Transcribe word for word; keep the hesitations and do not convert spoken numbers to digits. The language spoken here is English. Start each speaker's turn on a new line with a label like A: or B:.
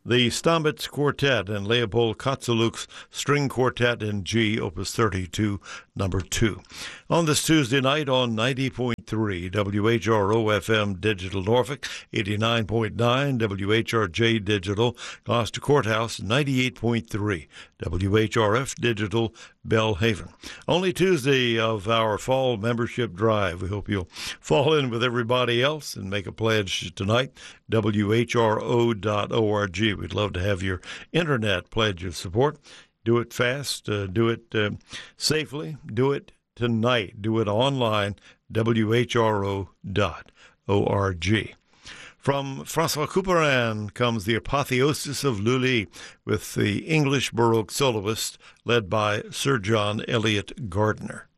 A: the Stamitz Quartet and Leopold Kozeluk's String Quartet in G, Opus thirty-two, number two. On this Tuesday night on ninety point three W H R O F M Digital Norfolk, eighty-nine point nine W H R J Digital Gloucester Courthouse, ninety-eight point three W H R F Digital Belhaven. Only Tuesday of our fall membership drive. We hope you'll fall in with everybody else and make a pledge tonight. W H R O dot org. We'd love to have your internet pledge of support. Do it fast. Uh, do it uh, safely. Do it tonight. Do it online. W H R O dot org. From Francois Couperin comes the Apotheosis of Lully with the English Baroque soloist led by Sir John Eliot Gardiner.